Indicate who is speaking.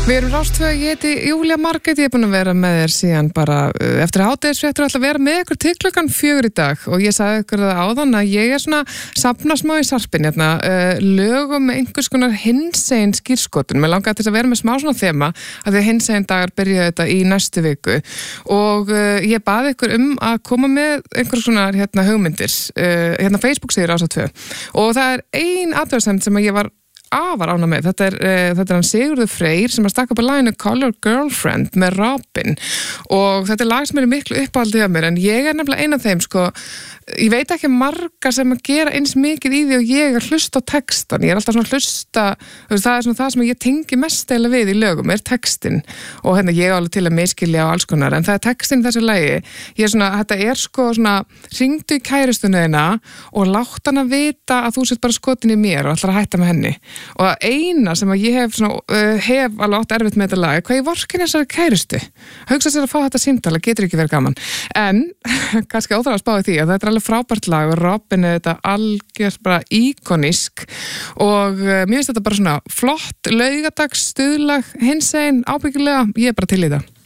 Speaker 1: Við erum Rástvö, ég heiti Júlía Margrét, ég er búin að vera með þér síðan bara eftir hádegisfréttir ætla að vera með ykkur til klukkan 4 í dag og ég sagði ykkur það áðan að ég er svona safna smá í sarpinn hérna, lögum með einhvers konar hinsegin skírskotun. Mér langaði til að vera með smá svona þema að því að hinsegin dagar byrja þetta í næstu viku og ég baði ykkur að koma með einhvers konar hugmyndir, Facebook segir Rástvö og það er ein athugasemd sem að ég var afar ánægð með. Þetta er hann Sigurður Freyr sem að stakka upp á laginu Call Your Girlfriend með Robin og þetta er lag sem er miklu uppáhaldið af mér en ég er nefnilega ein af þeim ég veit ekki marga sem að gera eins mikið í því og ég er hlusta á textan, ég er alltaf svona hlusta það er svona það sem ég tengi mest eða við í lögum, er textin og ég alveg til að miskilja á alls konar en það er textin í þessu lagi, ég er svona þetta er svona, hringdu í kærustuna þína og látt hana vita að þú sért bara skotin í mér og ætlar að hætta með henni og það eina sem að ég hef alveg átt erfitt með þetta lag hvað ég vorkin þessari kærustu hugsa sér að fá þetta símtala, getur ekki verið gaman en kannski óþarf að spá í því að þetta er alveg frábært lag og Robin er þetta algjört bara íkonisk og mér finnst þetta bara svona flott laugadags stuðlag hinsegin ábyggilega, ég er bara til í það